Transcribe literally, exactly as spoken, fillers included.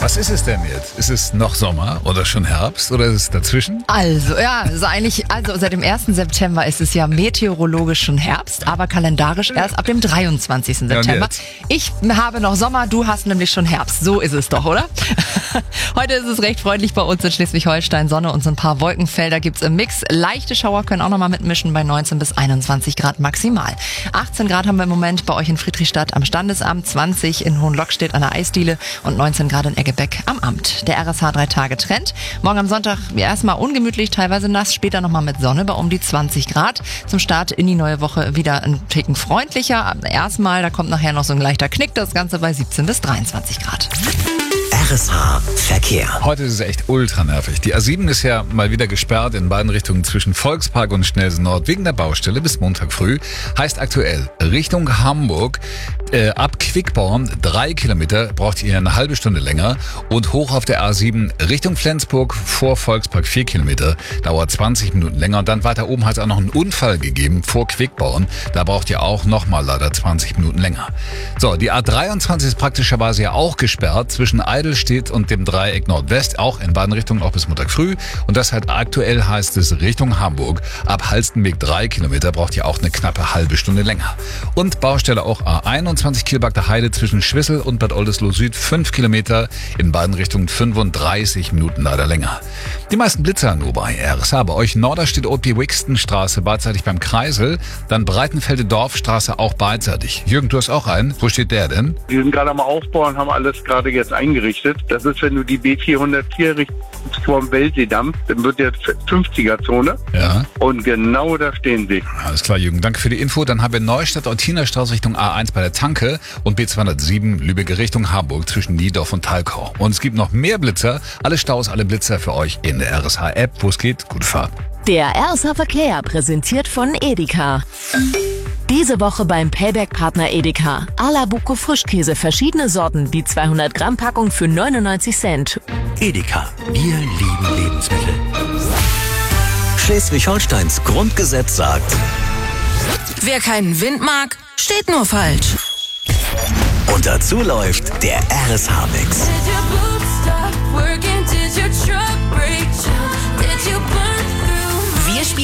Was ist es denn jetzt? Ist es noch Sommer oder schon Herbst oder ist es dazwischen? Also, ja, also eigentlich, also seit dem ersten September ist es ja meteorologisch schon Herbst, aber kalendarisch erst ab dem dreiundzwanzigsten September. Ich habe noch Sommer, du hast nämlich schon Herbst. So ist es doch, oder? Heute ist es recht freundlich bei uns in Schleswig-Holstein. Sonne und so ein paar Wolkenfelder gibt's im Mix. Leichte Schauer können auch nochmal mitmischen bei neunzehn bis einundzwanzig Grad maximal. achtzehn Grad haben wir im Moment bei euch in Friedrichstadt am Standesamt, zwanzig in Hohenlockstedt an der Eisdiele und neunzehn Grad in Eggebeck am Amt. Der R S H drei Tage Trend. Morgen am Sonntag erstmal ungemütlich, teilweise nass, später nochmal mit Sonne bei um die zwanzig Grad. Zum Start in die neue Woche wieder ein Ticken freundlicher. Erstmal, da kommt nachher noch so ein leichter Knick, das Ganze bei siebzehn bis dreiundzwanzig Grad. R S H Verkehr. Heute ist es echt ultra nervig. Die A sieben ist ja mal wieder gesperrt in beiden Richtungen zwischen Volkspark und Schnellsen Nord wegen der Baustelle bis Montag früh. Heißt aktuell Richtung Hamburg äh, ab Quickborn drei Kilometer braucht ihr eine halbe Stunde länger und hoch auf der A sieben Richtung Flensburg vor Volkspark vier Kilometer dauert zwanzig Minuten länger und dann weiter oben hat es auch noch einen Unfall gegeben vor Quickborn. Da braucht ihr auch nochmal leider zwanzig Minuten länger. So, die A dreiundzwanzig ist praktischerweise ja auch gesperrt zwischen Eidelstedt und dem Dreieck Nordwest, auch in beiden Richtungen, auch bis Montag früh. Und das halt aktuell heißt es Richtung Hamburg. Ab Halstenweg drei Kilometer braucht ihr auch eine knappe halbe Stunde länger. Und Baustelle auch A einundzwanzig Kielbagter Heide zwischen Schwissel und Bad Oldesloe Süd fünf Kilometer, in beiden Richtungen fünfunddreißig Minuten leider länger. Die meisten Blitzer nur bei R S H. Bei euch Norderstedt O P Wixtonstraße beidseitig beim Kreisel, dann Breitenfelde Dorfstraße auch beidseitig. Jürgen, du hast auch einen. Wo steht der denn? Die sind gerade am Aufbau und haben alles gerade jetzt eingerichtet. Das ist, wenn du die B vierhundertvier Richtung vorm Weltseedamm, dann wird der fünfziger-Zone. Ja. Und genau da stehen sie. Alles klar, Jürgen. Danke für die Info. Dann haben wir Neustadt-Ortinerstraße Richtung A eins bei der Tanke und B zweihundertsieben Lübeck Richtung Hamburg zwischen Niedorf und Thalkau. Und es gibt noch mehr Blitzer. Alle Staus, alle Blitzer für euch in der R S H-App. Wo es geht, gute Fahrt. Der R S H Verkehr präsentiert von Edeka. Diese Woche beim Payback-Partner Edeka. Alabuco Frischkäse, verschiedene Sorten, die zweihundert Gramm Packung für neunundneunzig Cent. Edeka. Wir lieben Lebensmittel. Schleswig-Holsteins Grundgesetz sagt: Wer keinen Wind mag, steht nur falsch. Und dazu läuft der R S H-Mix. Did your boots stop working? Did your truck break down? Did you burn